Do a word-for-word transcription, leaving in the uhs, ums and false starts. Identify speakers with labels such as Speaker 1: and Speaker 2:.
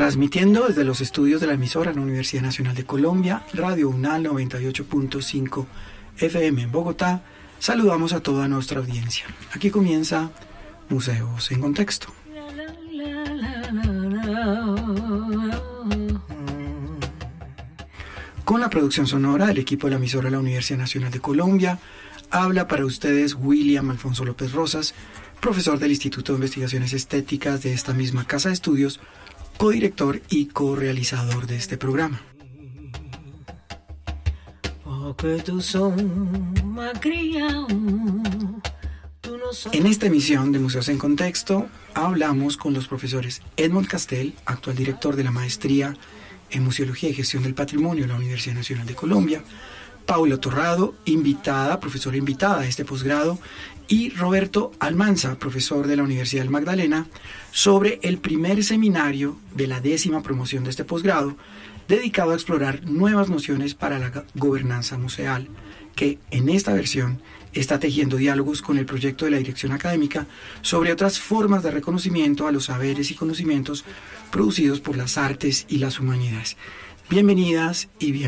Speaker 1: Transmitiendo desde los estudios de la emisora la Universidad Nacional de Colombia, Radio UNAL noventa y ocho punto cinco F M en Bogotá, saludamos a toda nuestra audiencia. Aquí comienza Museos en Contexto. Con la producción sonora del equipo de la emisora de la Universidad Nacional de Colombia, habla para ustedes William Alfonso López Rosas, profesor del Instituto de Investigaciones Estéticas de esta misma casa de estudios, codirector y co-realizador de este programa. En esta emisión de Museos en Contexto hablamos con los profesores Edmond Castel, actual director de la Maestría en Museología y Gestión del Patrimonio de la Universidad Nacional de Colombia, Paula Torrado, invitada, profesora invitada a este posgrado, y Roberto Almanza, profesor de la Universidad del Magdalena, sobre el primer seminario de la décima promoción de este posgrado, dedicado a explorar nuevas nociones para la gobernanza museal, que en esta versión está tejiendo diálogos con el proyecto de la dirección académica sobre otras formas de reconocimiento a los saberes y conocimientos producidos por las artes y las humanidades. Bienvenidas y bienvenidos.